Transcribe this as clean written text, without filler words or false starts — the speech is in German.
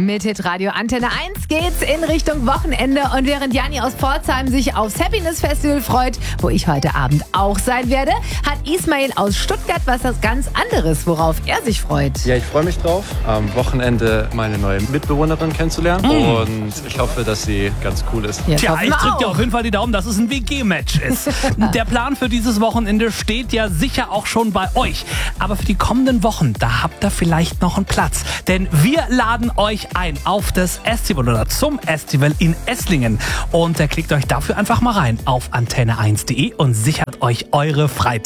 Mit Hitradio Antenne 1 geht's in Richtung Wochenende und während Janni aus Pforzheim sich aufs Happiness Festival freut, wo ich heute Abend auch sein werde, hat Ismail aus Stuttgart was ganz anderes, worauf er sich freut. Ja, ich freue mich drauf, am Wochenende meine neue Mitbewohnerin kennenzulernen und ich hoffe, dass sie ganz cool ist. Ja, Tja, ich drücke dir auf jeden Fall die Daumen, dass es ein WG-Match ist. Der Plan für dieses Wochenende steht ja sicher auch schon bei euch. Aber für die kommenden Wochen, da habt ihr vielleicht noch einen Platz. Denn wir laden euch ein auf das Estival oder zum Estival in Esslingen. Und klickt euch dafür einfach mal rein auf antenne1.de und sichert euch eure Freitickets.